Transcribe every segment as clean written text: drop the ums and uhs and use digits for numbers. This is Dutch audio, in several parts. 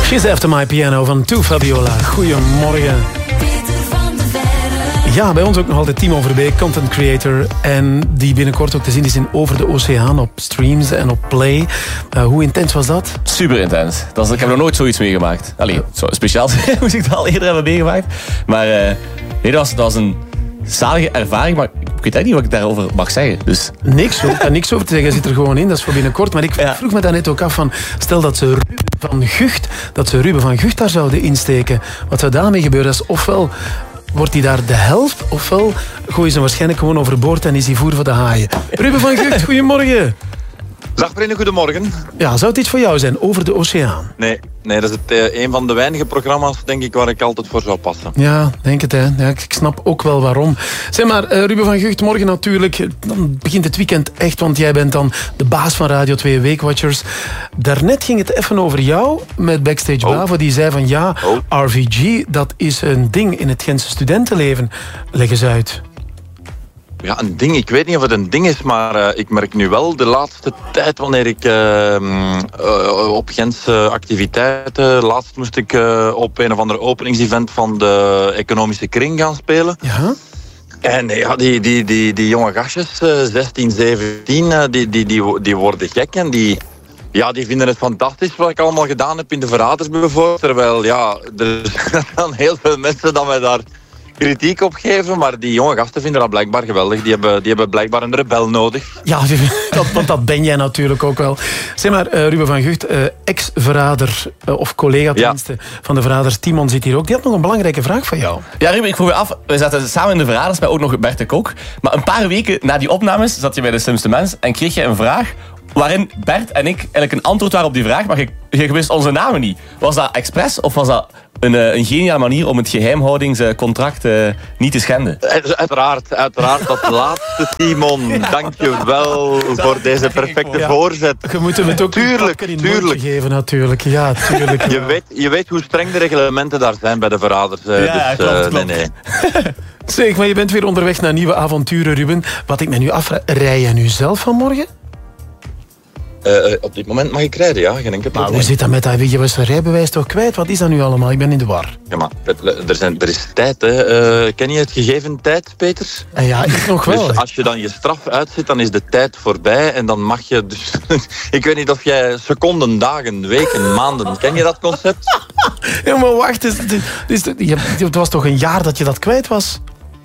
She's After My Piano van Two Fabiola. Goedemorgen. Ja, bij ons ook nog altijd Timo Verbeek, content creator. En die binnenkort ook te zien is in Over de Oceaan op streams en op Play. Hoe intens was dat? Super intens. Ik heb nog nooit zoiets meegemaakt. Allee, speciaal moest ik het al eerder hebben meegemaakt. Maar nee, dat was een zalige ervaring. Maar ik weet eigenlijk niet wat ik daarover mag zeggen. Dus. Niks, ik kan niks over te zeggen. Zit er gewoon in, dat is voor binnenkort. Maar ik vroeg me daar net ook af van, stel dat ze Ruben van Gucht daar zouden insteken. Wat zou daarmee gebeuren? Dat is ofwel wordt hij daar de helft, ofwel gooien ze waarschijnlijk gewoon overboord en is hij voer voor de haaien. Ruben van Gucht, goedemorgen. Dag vrienden, goedemorgen. Ja, zou het iets voor jou zijn, Over de Oceaan? Nee, dat is een van de weinige programma's, denk ik, waar ik altijd voor zou passen. Ja, denk het, hè. Ja, ik snap ook wel waarom. Zeg maar, Ruben van Gucht, morgen natuurlijk, dan begint het weekend echt, want jij bent dan de baas van Radio 2 Weekwatchers. Daarnet ging het even over jou met Backstage Bavo, die zei van ja, RVG, dat is een ding in het Gentse studentenleven. Leg eens uit. Ja, een ding. Ik weet niet of het een ding is, maar ik merk nu wel de laatste tijd, wanneer ik op Gentse activiteiten... Laatst moest ik op een of ander openingsevent van de economische kring gaan spelen. Ja? En ja, die jonge gastjes, 16, 17, die worden gek en die vinden het fantastisch wat ik allemaal gedaan heb in de Verraders bijvoorbeeld. Terwijl, ja, er zijn dan heel veel mensen dat mij daar kritiek op geven, maar die jonge gasten vinden dat blijkbaar geweldig. Die hebben blijkbaar een rebel nodig. Ja, want dat ben jij natuurlijk ook wel. Zeg maar, Ruben van Gucht, ex-verrader, of collega tenminste, van de Verraders, Timon zit hier ook. Die had nog een belangrijke vraag van jou. Ja, Ruben, ik vroeg me af, we zaten samen in de Verraders, met ook nog Bert de Kok. Maar een paar weken na die opnames zat je bij De Slimste Mens en kreeg je een vraag waarin Bert en ik eigenlijk een antwoord waren op die vraag, maar je wist onze namen niet. Was dat expres of was dat een geniale manier om het geheimhoudingscontract niet te schenden? Uiteraard dat laatste, Timon. Dank je wel voor deze perfecte voorzet. Je moet hem het ook tuurlijk geven natuurlijk. Ja, tuurlijk. Je weet hoe streng de reglementen daar zijn bij de Verraders. Klopt. Nee. Zeg, maar je bent weer onderweg naar nieuwe avonturen, Ruben. Wat ik me nu afvraag, rij jij nu zelf vanmorgen? Op dit moment mag ik rijden, ja. Geen enkel probleem. Maar hoe zit dat met dat? Je was een rijbewijs toch kwijt? Wat is dat nu allemaal? Ik ben in de war. Ja, maar er is tijd, hè. Ken je het gegeven tijd, Peter? Ja, ik nog wel. Dus als je dan je straf uitzit, dan is de tijd voorbij en dan mag je dus... Ik weet niet of jij seconden, dagen, weken, maanden... Ken je dat concept? Ja, maar wacht. Het was toch een jaar dat je dat kwijt was?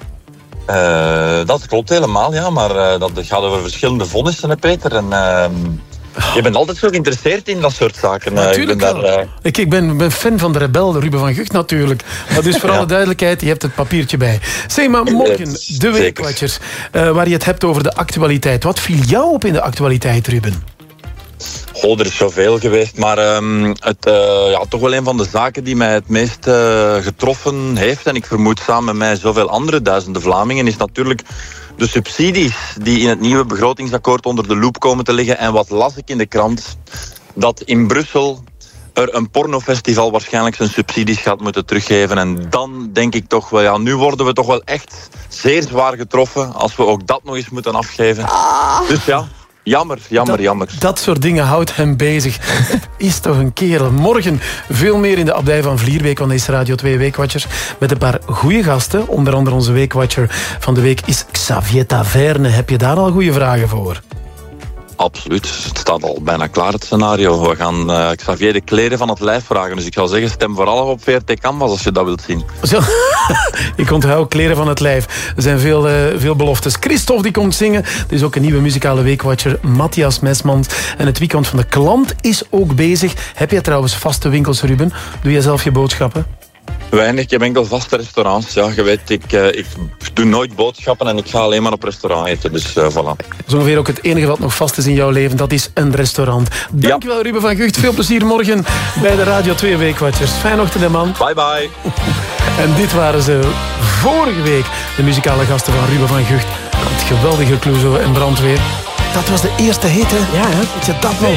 Dat klopt helemaal, ja. Maar dat gaat over verschillende vonnissen, hè, Peter. En... Je bent altijd zo geïnteresseerd in dat soort zaken. Natuurlijk wel. Ik ben fan van de rebel, Ruben van Gucht natuurlijk. Maar dus voor alle duidelijkheid, je hebt het papiertje bij. Zeg maar, morgen de Weekwatchers, waar je het hebt over de actualiteit. Wat viel jou op in de actualiteit, Ruben? Er is zoveel geweest, maar toch wel een van de zaken die mij het meest getroffen heeft, en ik vermoed samen met mij zoveel andere duizenden Vlamingen, is natuurlijk de subsidies die in het nieuwe begrotingsakkoord onder de loep komen te liggen. En wat las ik in de krant? Dat in Brussel er een pornofestival waarschijnlijk zijn subsidies gaat moeten teruggeven. En dan denk ik toch wel, ja, nu worden we toch wel echt zeer zwaar getroffen als we ook dat nog eens moeten afgeven. Dus ja... Jammer. Dat soort dingen houdt hem bezig. Is toch een kerel. Morgen veel meer in de Abdij van Vlierbeek, want deze Radio 2 Weekwatchers met een paar goede gasten. Onder andere onze Weekwatcher van de week is Xavier Taverne. Heb je daar al goede vragen voor? Absoluut. Het staat al bijna klaar, het scenario. We gaan Xavier de kleren van het lijf vragen. Dus ik zou zeggen, stem vooral op VRT Canvas als je dat wilt zien. Zo. Ik onthoud kleren van het lijf. Er zijn veel beloftes. Christophe die komt zingen. Er is ook een nieuwe muzikale weekwatcher, Matthias Mesmans. En het weekend van de klant is ook bezig. Heb jij trouwens vaste winkels, Ruben? Doe jij zelf je boodschappen? Weinig, ik heb enkel vaste restaurants. Ja, je weet, ik doe nooit boodschappen en ik ga alleen maar op restaurant eten. Dus voilà. Dat is ongeveer ook het enige wat nog vast is in jouw leven. Dat is een restaurant. Dankjewel, Ruben van Gucht. Veel plezier morgen bij de Radio 2 Weekwatchers. Fijne ochtend, man. Bye bye. En dit waren ze vorige week. De muzikale gasten van Ruben van Gucht. Het geweldige Clouseau en Brandweer. Dat was de eerste hit, hè? Ja, hè? Dat je dat nog